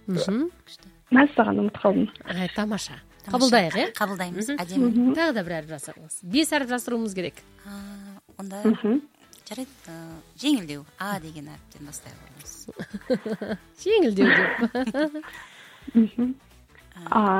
мәссаған ұмытып қалдым. Тамаша. Қабылдайық, иә? Қабылдаймыз, әдемі. Тағы да бір әріп жасырыңыз. 5 әріп жасыруымыз керек. Онда жарайды, жеңілдеу. А деген әріптен бастай қойыңыз. Жеңілдеу деп.